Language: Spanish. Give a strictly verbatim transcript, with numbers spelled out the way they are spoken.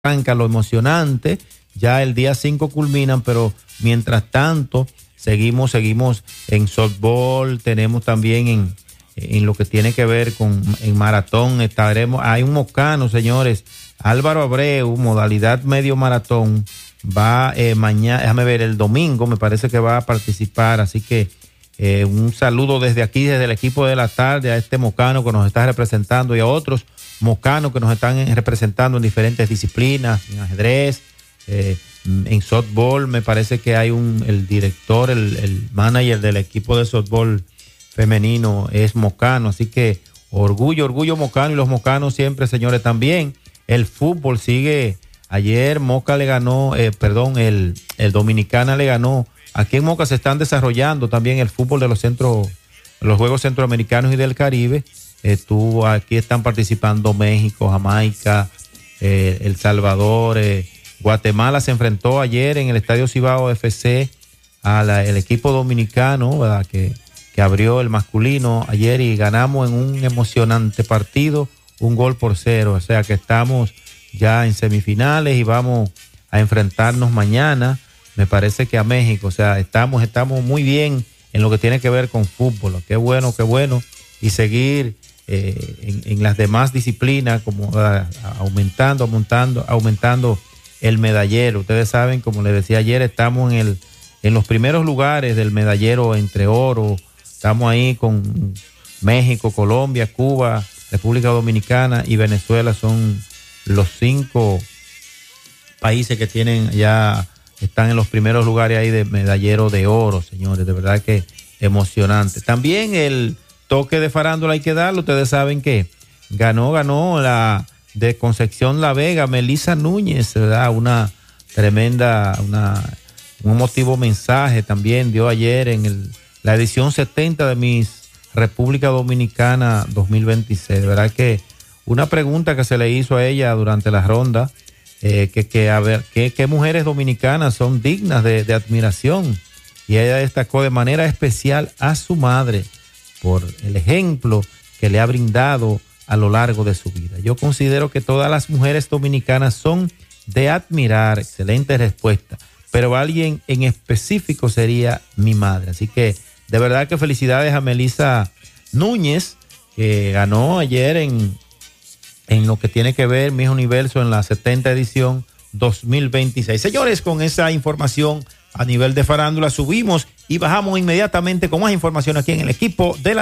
arranca lo emocionante, ya el día cinco culminan, pero mientras tanto seguimos, seguimos en softball, tenemos también en, en lo que tiene que ver con en maratón, estaremos, hay un mocano, señores, Álvaro Abreu, modalidad medio maratón, va eh, mañana, déjame ver, el domingo me parece que va a participar, así que eh, un saludo desde aquí, desde el equipo de la tarde, a este mocano que nos está representando y a otros mocanos que nos están representando en diferentes disciplinas, en ajedrez, eh, en softball. Me parece que hay un, el director, el, el manager del equipo de softball femenino es mocano, así que orgullo, orgullo mocano, y los mocanos siempre, señores, también. El fútbol sigue, ayer Moca le ganó, eh, perdón, el, el Dominicana le ganó. Aquí en Moca se están desarrollando también el fútbol de los centros, los Juegos Centroamericanos y del Caribe. Estuvo, aquí están participando México, Jamaica, eh, El Salvador, eh, Guatemala se enfrentó ayer en el Estadio Cibao F C al equipo dominicano, ¿verdad? Que, que abrió el masculino ayer y ganamos en un emocionante partido, un gol por cero, o sea que estamos ya en semifinales y vamos a enfrentarnos mañana, me parece que a México, o sea, estamos, estamos muy bien en lo que tiene que ver con fútbol, qué bueno, qué bueno, y seguir Eh, en, en las demás disciplinas, como uh, aumentando, aumentando, aumentando el medallero. Ustedes saben, como les decía ayer, estamos en el en los primeros lugares del medallero entre oro. Estamos ahí con México, Colombia, Cuba, República Dominicana y Venezuela. Son los cinco países que tienen ya, están en los primeros lugares ahí de medallero de oro, señores. De verdad que emocionante. También el toque de farándula hay que darlo, ustedes saben que ganó, ganó la de Concepción La Vega, Melissa Núñez, ¿verdad? Una tremenda, una, un emotivo mensaje también dio ayer en el, la edición setenta de Miss República Dominicana dos mil veintiséis, de verdad que una pregunta que se le hizo a ella durante la ronda, eh, que, que a ver, ¿qué, qué mujeres dominicanas son dignas de, de admiración? Y ella destacó de manera especial a su madre, por el ejemplo que le ha brindado a lo largo de su vida. Yo considero que todas las mujeres dominicanas son de admirar, excelente respuesta, pero alguien en específico sería mi madre. Así que de verdad que felicidades a Melissa Núñez, que ganó ayer en, en lo que tiene que ver Miss Universo en la setenta edición dos mil veintiséis. Señores, con esa información a nivel de farándula subimos y bajamos inmediatamente con más información aquí en el equipo de la